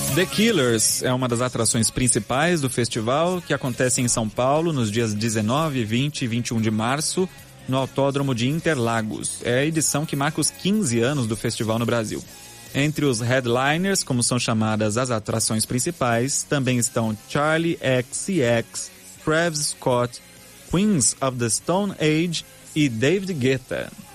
The Killers é uma das atrações principais do festival, que acontece em São Paulo nos dias 19, 20 e 21 de março, no Autódromo de Interlagos. É a edição que marca os 15 anos do festival no Brasil. Entre os headliners, como são chamadas as atrações principais, também estão Charli XCX, Travis Scott, Queens of the Stone Age e David Guetta.